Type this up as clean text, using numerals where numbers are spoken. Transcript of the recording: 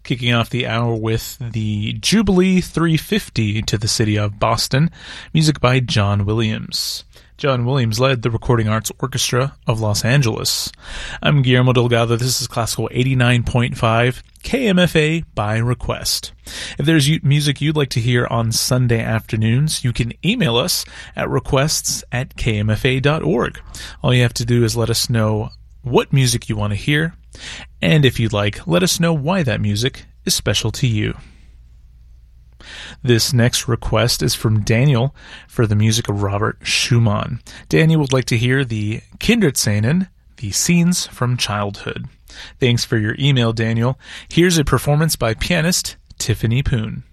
Kicking off the hour with the Jubilee 350 to the city of Boston, music by John Williams. John Williams led the Recording Arts Orchestra of Los Angeles. I'm Guillermo Delgado. This is Classical 89.5 KMFA by request. If there's music you'd like to hear on Sunday afternoons, you can email us at requests@kmfa.org. All you have to do is let us know what music you want to hear, and if you'd like, let us know why that music is special to you. This next request is from Daniel for the music of Robert Schumann. Daniel would like to hear the Kinderszenen, the scenes from childhood. Thanks for your email, Daniel. Here's a performance by pianist Tiffany Poon.